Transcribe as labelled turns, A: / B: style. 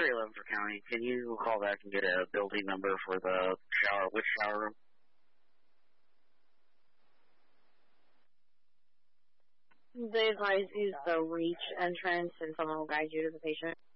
A: Area 11 for county. Can you call back and get a building number for the shower? Which shower room?
B: They advise use the reach entrance and someone will guide you to the patient.